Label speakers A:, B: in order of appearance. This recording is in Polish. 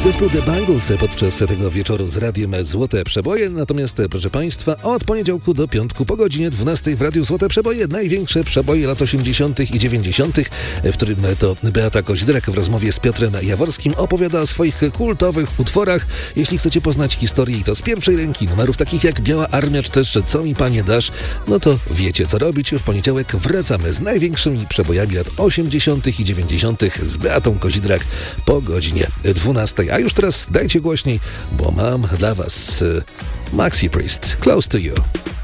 A: Zespół The Bangles podczas tego wieczoru z radiem Złote Przeboje. Natomiast, proszę Państwa, od poniedziałku do piątku po godzinie 12 w Radiu Złote Przeboje największe przeboje lat 80. i 90., w którym to Beata Koźdrak w rozmowie z Piotrem Jaworskim opowiada o swoich kultowych utworach. Jeśli chcecie poznać historię i to z pierwszej ręki numerów takich jak Biała Armia czy też Co mi Panie dasz, no to wiecie co robić. W poniedziałek wracamy z największymi przebojami lat 80. i 90. z Beatą Koźdrak po godzinie 12. A już teraz dajcie głośniej, bo mam dla Was Maxi Priest, Close to You.